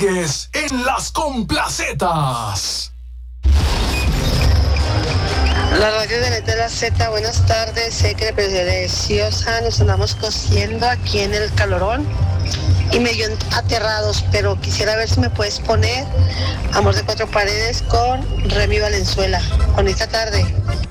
Rodríguez en Las Complacetas. La radio de la Z, buenas tardes, sé que preciosa, nos andamos cosiendo aquí en el calorón y medio aterrados, pero quisiera ver si me puedes poner Amor de Cuatro Paredes con Remy Valenzuela. Bonita tarde.